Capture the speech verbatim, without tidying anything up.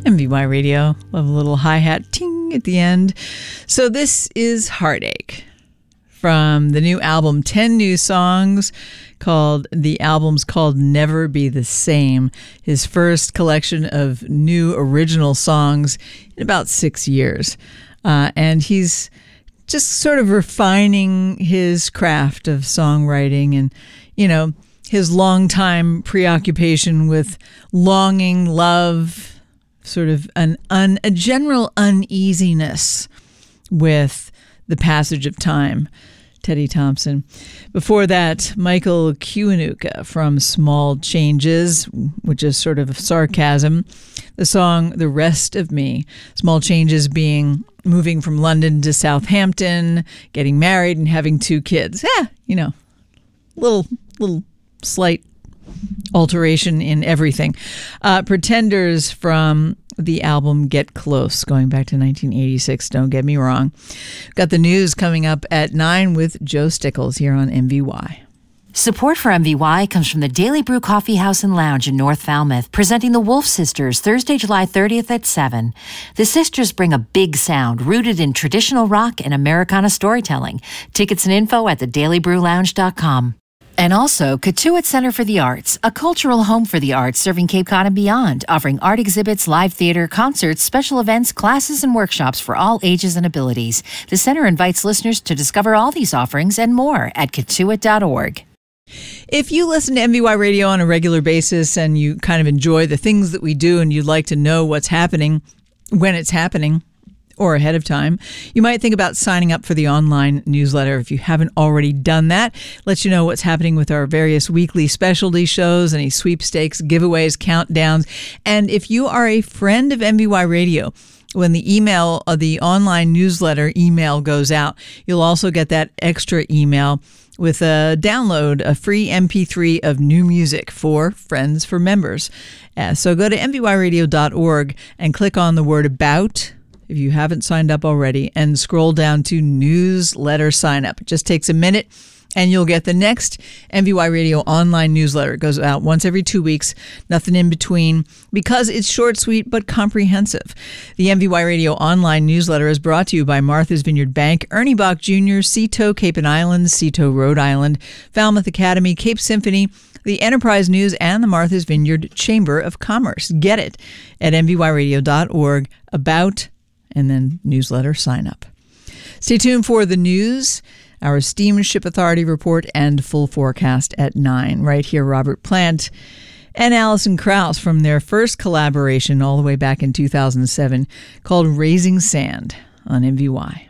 M V Y Radio. Love a little hi-hat ting at the end. So this is Heartache from the new album, ten new songs called, the album's called Never Be the Same. His first collection of new original songs in about six years. Uh, and he's just sort of refining his craft of songwriting and, you know, his longtime preoccupation with longing, love, sort of an un, a general uneasiness with the passage of time. Teddy Thompson. Before that, Michael Kiwanuka from Small Changes, which is sort of sarcasm. The song The Rest of Me. Small Changes being moving from London to Southampton, getting married and having two kids. Yeah, you know, little, little slight alteration in everything. Uh, Pretenders from the album Get Close, going back to nineteen eighty-six, don't get me wrong. Got the news coming up at nine with Joe Stickles here on M V Y. Support for M V Y comes from the Daily Brew Coffee House and Lounge in North Falmouth, presenting the Wolf Sisters Thursday, July thirtieth at seven. The sisters bring a big sound rooted in traditional rock and Americana storytelling. Tickets and info at the daily brew lounge dot com. And also, Cotuit Center for the Arts, a cultural home for the arts serving Cape Cod and beyond, offering art exhibits, live theater, concerts, special events, classes, and workshops for all ages and abilities. The center invites listeners to discover all these offerings and more at cotuit dot org. If you listen to M V Y Radio on a regular basis and you kind of enjoy the things that we do and you'd like to know what's happening when it's happening, or ahead of time, you might think about signing up for the online newsletter. If you haven't already done that, let you know what's happening with our various weekly specialty shows, any sweepstakes, giveaways, countdowns. And if you are a friend of M V Y Radio, when the email, uh, the online newsletter email goes out, you'll also get that extra email with a download, a free M P three of new music for friends, for members. Uh, so go to M V Y radio dot org and click on the word About, if you haven't signed up already, and scroll down to newsletter sign up. It just takes a minute and you'll get the next M V Y Radio online newsletter. It goes out once every two weeks, nothing in between, because it's short, sweet, but comprehensive. The M V Y Radio online newsletter is brought to you by Martha's Vineyard Bank, Ernie Bach Junior, Seato, Cape and Islands, Seato, Rhode Island, Falmouth Academy, Cape Symphony, the Enterprise News, and the Martha's Vineyard Chamber of Commerce. Get it at M V Y radio dot org, about, and then newsletter sign up. Stay tuned for the news, our Steamship Authority report, and full forecast at nine. Right here, Robert Plant and Alison Krauss from their first collaboration all the way back in two thousand seven called Raising Sand on M V Y.